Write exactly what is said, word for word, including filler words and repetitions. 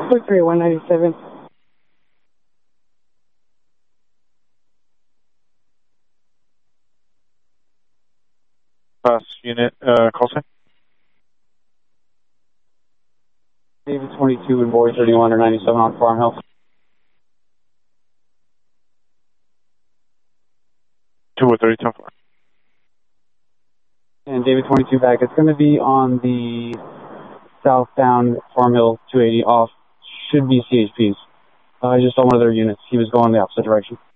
Look three, one ninety-seven. Pass unit, uh, call sign. David twenty-two and Boy thirty-one or ninety-seven on Farm Hill. two or thirty, ten four. And David twenty-two back. It's going to be on the southbound Farm Hill two eighty off. Should be C H Ps. Uh, I just saw one of their units. He was going the opposite direction.